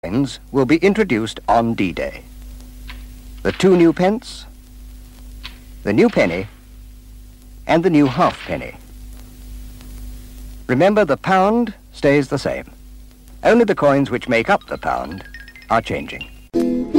coins will be introduced on D-Day. The 2 new pence, the new penny, and the new halfpenny. Remember, the pound stays the same. Only the coins which make up the pound are changing.